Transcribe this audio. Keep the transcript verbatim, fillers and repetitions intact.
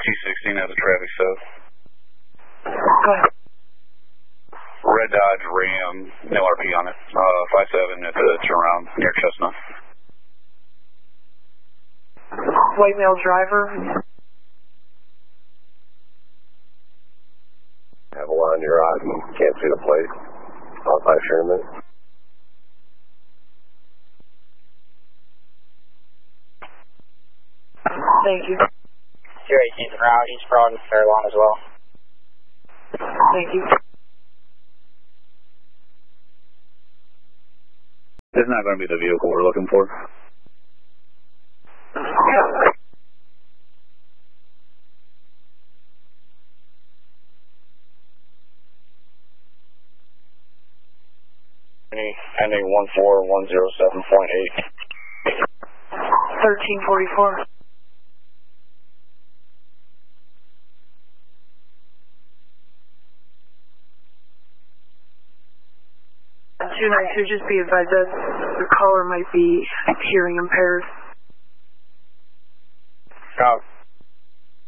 T sixteen has a traffic stop. Go ahead. Red Dodge Ram, no R P on it. Uh, five seven at the turnaround near Chestnut. White male driver. Have a line in your eye. Can't see the plate. I'll five sure in a minute. Thank you. two eighteen route, East Broad and Fairlawn as well. Thank you. This is not going to be the vehicle we're looking for. Ending one four one zero seven point eight. thirteen forty-four. two ninety-two, just be advised that the caller might be hearing impaired. Copy.